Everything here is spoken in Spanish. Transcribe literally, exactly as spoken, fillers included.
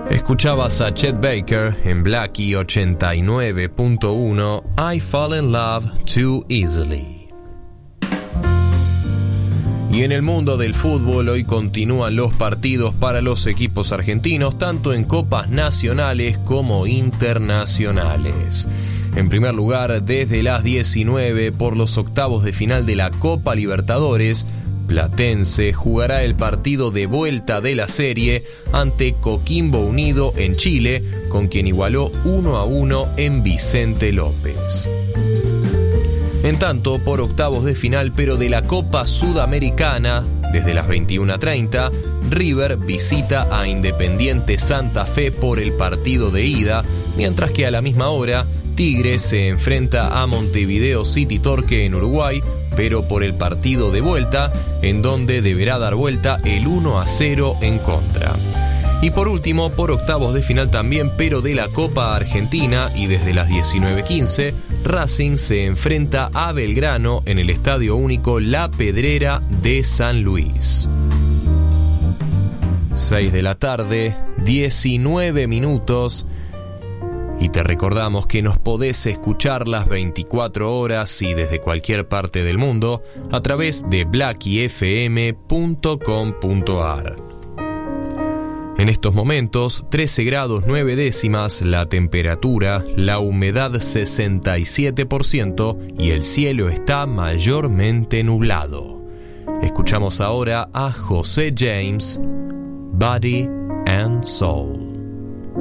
Escuchabas a Chet Baker en Blackie ochenta y nueve punto uno, I Fall in Love Too Easily. Y en el mundo del fútbol hoy continúan los partidos para los equipos argentinos, tanto en copas nacionales como internacionales. En primer lugar, desde las diecinueve por los octavos de final de la Copa Libertadores, Platense jugará el partido de vuelta de la serie ante Coquimbo Unido en Chile, con quien igualó uno a uno en Vicente López. En tanto, por octavos de final, pero de la Copa Sudamericana, desde las veintiuna treinta, River visita a Independiente Santa Fe por el partido de ida, mientras que a la misma hora, Tigre se enfrenta a Montevideo City Torque en Uruguay, pero por el partido de vuelta, en donde deberá dar vuelta el uno a cero en contra. Y por último, por octavos de final también, pero de la Copa Argentina, y desde las diecinueve quince, Racing se enfrenta a Belgrano en el Estadio Único La Pedrera de San Luis. seis de la tarde, diecinueve minutos. Y te recordamos que nos podés escuchar las veinticuatro horas y desde cualquier parte del mundo a través de blackie f m punto com punto a r. En estos momentos, trece grados nueve décimas la temperatura, la humedad sesenta y siete por ciento y el cielo está mayormente nublado. Escuchamos ahora a José James, Body and Soul.